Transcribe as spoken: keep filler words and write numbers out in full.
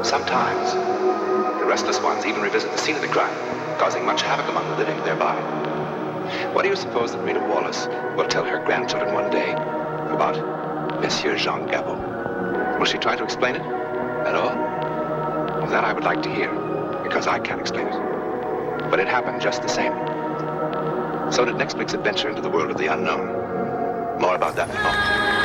Sometimes, the restless ones even revisit the scene of the crime, causing much havoc among the living thereby. What do you suppose that Rita Wallace will tell her grandchildren one day about Monsieur Jean Gabot? Will she try to explain it at all? Well, that I would like to hear, because I can't explain it. But it happened just the same. So did next week's adventure into the world of the unknown. More about that in a moment.